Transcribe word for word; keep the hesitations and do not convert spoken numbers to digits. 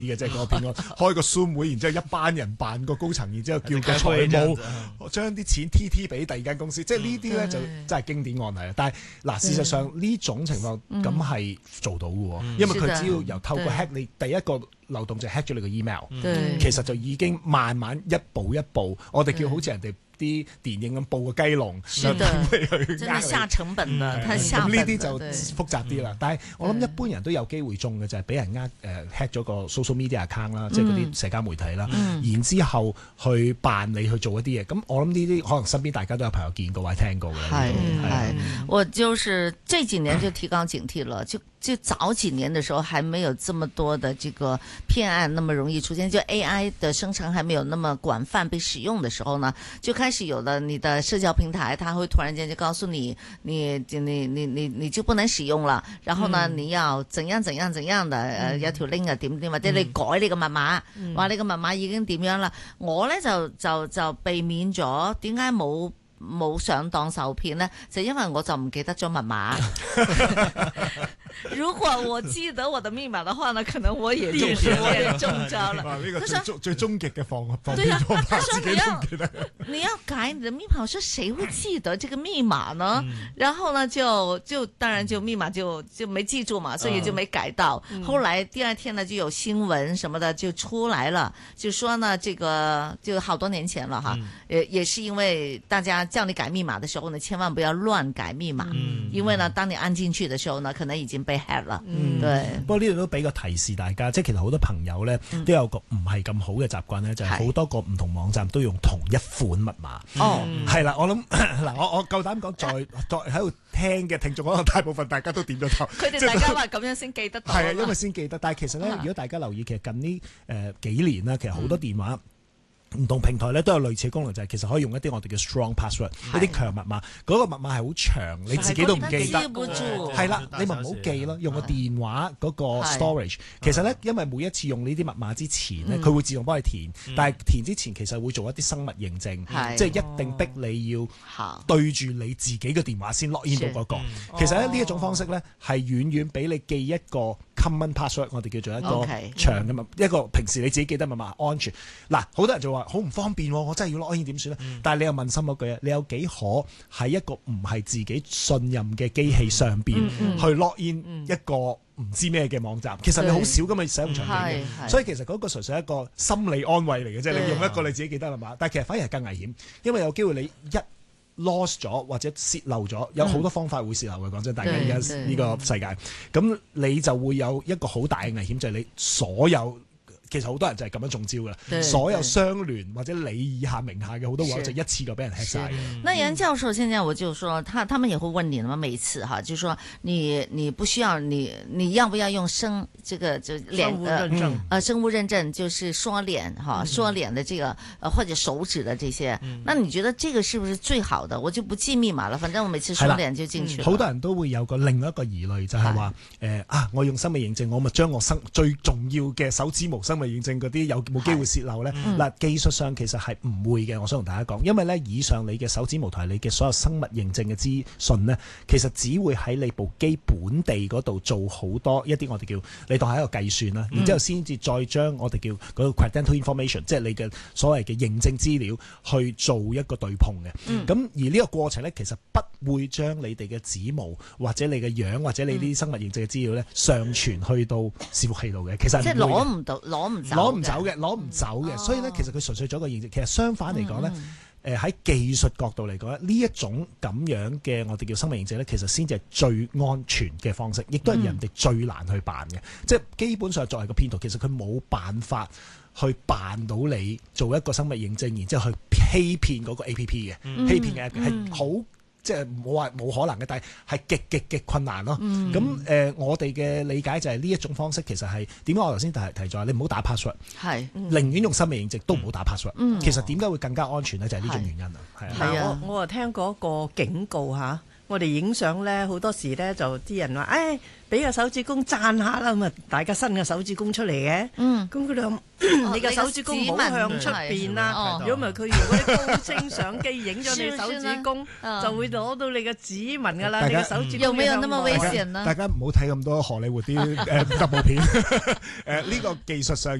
嘅即係個騙案，開個 Zoom 會，然之後一班人扮個高層，然之後叫個財務將啲錢 T T 俾第二間公司，即係呢啲咧就真係經典案例啊！但係嗱，事實上呢種情況咁係做到嘅喎，因為佢只要由透過 hack 你第一個漏洞就 hack 咗你個 email，其實就已經慢慢一步一步，我哋叫好似人哋啲電影咁佈個雞籠， 是的，真係下成本啦，太下本。 咁呢啲就複雜啲啦。但係我諗一般人都有機會中嘅就係俾人呃誒 hack 咗個 social media account 啦，即係嗰啲社交媒體啦，然之後去扮你去做一啲嘢。咁我諗呢啲可能身邊大家都有朋友見過或者聽過嘅。 係係，我就是這幾年就提高警惕了，就就早幾年的時候還沒有這麼多的這個騙案那麼容易出現，就 A I 的生成還沒有那麼廣泛被使用的時候呢，就開始有了你的社交平台，它會突然間就告訴你，你你你你你就不能使用了，然後呢，你要怎樣怎樣怎樣的，誒有條 link 啊點點，或者你改你個密碼，話你個密碼已經點樣啦，我呢就就就避免咗，點解冇冇上當受騙呢？就因為我就唔記得咗密碼。如果我記得我的密碼的話呢，可能我也中我也中招了。 呢個最終最終極嘅防防對呀、 騙方法， 他說自己你要都唔記得。 你要改你的密碼，我說誰會記得這個密碼呢？然後呢，就就當然就密碼就就沒記住嘛，所以就沒改到。後來第二天呢，就有新聞什麼的就出來了，就說呢，這個就好多年前了哈，也也是因為大家叫你改密碼的時候呢，千萬不要亂改密碼，因為呢，當你按進去的時候呢，可能已經被 hack 了。嗯，對。 不過呢度都俾個提示大家，即係其實好多朋友咧都有個唔係咁好嘅習慣咧，就係好多個唔同網站都用同一款密碼。 哦， 係啦，我諗嗱，我我夠膽講，在在喺度聽嘅聽眾可能大部分大家都點咗頭。 佢哋大家話咁樣先記得到。 係啊，因為先記得。但係其實咧，如果大家留意，其實近呢誒幾年啦，其實好多電話。唔同平台咧都有類似嘅功能，就係、是、其實可以用一啲我哋嘅 strong password， 一啲強密碼。嗰、那個密碼係好長，你自己都唔記得。係啦，你咪唔好記咯，用個電話嗰個 storage。其實咧，因為每一次用呢啲密碼之前咧，佢會自動幫你填，嗯、但係填之前其實會做一啲生物認證，即係一定逼你要對住你自己嘅電話先 login 到嗰、那個。其實咧呢一種方式咧係遠遠比你記一個 common password， 我哋叫做一個長嘅密，一個平時你自己記得密碼安全。嗱，好多人就話好唔方便，我真係要 login 點算咧？嗯、但係你又問心嗰句啊，你有幾可喺一個唔係自己信任嘅機器上邊、嗯、去 login 一個唔知咩嘅網站？其實你好少咁嘅使用場景嘅，所以其實嗰個純粹係一個心理安慰嚟嘅啫。你用一個你自己記得密碼，但係其實反而係更危險，因為有機會你一 lost 咗或者洩漏咗，有好多方法會洩漏嘅。講真，大家而家呢個世界，咁你就會有一個好大嘅危險，就係、是、你所有。其實好多人就係咁樣中招㗎，所有相聯或者你以下名下嘅好多話就一次過俾人 hack 晒。 那楊教授，現在我就說，他他們也會問你嘛，每次哈，就說你你不需要你你要不要用生這個就臉生物認證， 呃生物認證就是說臉哈，說臉的這個呃或者手指的這些，那你覺得這個是不是最好的？我就不記密碼了，反正我每次說臉就進去了。 好多人都會有個另一個疑慮，就係話誒啊，我用生物認證，我咪將我生最重要嘅手指模生物認證嗰啲有冇機會洩漏呢？嗱、嗯，技術上其實係唔會嘅，我想同大家講，因為呢，以上你嘅手指模同你嘅所有生物認證嘅資訊呢，其實只會喺你部機本地嗰度做好多一啲我哋叫你當係一個計算啦，嗯、然之後先至再將我哋叫嗰個 credential information， 即係你嘅所謂嘅認證資料去做一個對碰嘅。咁、嗯、而呢個過程呢，其實不會將你哋嘅指模或者你嘅樣或者你啲生物認證嘅資料呢上傳去到伺服器度嘅。其實即係攞唔到，攞唔走， 攞唔走嘅，攞唔走嘅。所以咧，其實佢純粹做一個認證。其實相反嚟講咧，誒、嗯、喺、呃、技術角度嚟講咧，呢一種咁樣嘅我哋叫生物認證咧，其實先至係最安全嘅方式，亦都係人哋最難去辦嘅。嗯、即係基本上作為個騙徒，其實佢冇辦法去辦到你做一個生物認證，然之後去欺騙嗰個 A P P 嘅， 嗯、 欺騙嘅係好。嗯即係冇話冇可能嘅，但係係極極極困難咯。咁誒、嗯呃，我哋嘅理解就係呢一種方式其實係點解我頭先提提咗你唔好打 password，係、嗯、寧願用生命認證都唔好打 password、嗯。其實點解會更加安全咧？就係、是、呢種原因啊。係啊， 我我啊聽過一個警告嚇。 我哋影相咧，好多時咧就啲人話，誒俾個手指公讚下啦，咁啊大家伸個手指公出嚟嘅。嗯，咁佢哋話你個手指公唔好向出邊啦，如果唔係佢用嗰啲高清相機影咗你手指公，就會攞到你嘅指紋噶啦。你嘅手指公有冇有那麼危險呢？ 大家唔好睇咁多荷里活啲誒特務片，誒呢個技術上。